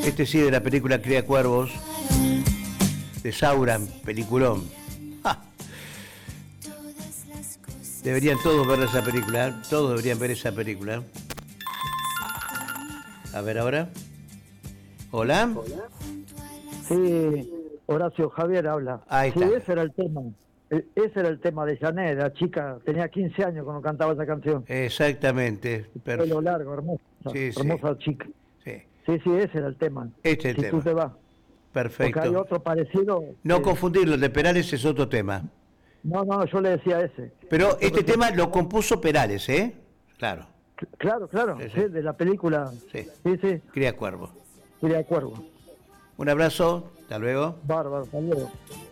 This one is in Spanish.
Este sí, de la película Cría Cuervos, de Sauron, peliculón. ¡Ja! Deberían todos ver esa película, ¿eh? Todos deberían ver esa película. A ver ahora. ¿Hola? Sí, Horacio Javier habla. Ahí Sí, está. ese era el tema. Ese era el tema de Janet, la chica, tenía 15 años cuando cantaba esa canción. Exactamente. Pelo largo, hermosa, Sí, sí, hermosa chica. sí. Sí, sí, ese era el tema. Este es el Si tú tema. te vas. Porque hay Perfecto. otro parecido No que... confundirlo, el de Perales es otro tema. No, no, yo le decía ese. Pero Otro este tema tema. lo compuso Perales, ¿eh? Claro. Claro, claro, Sí, sí, sí. de la película. Sí. Sí, sí, Cría Cuervo. estoy de acuerdo. Un abrazo. Hasta luego. Bárbaro, hasta luego.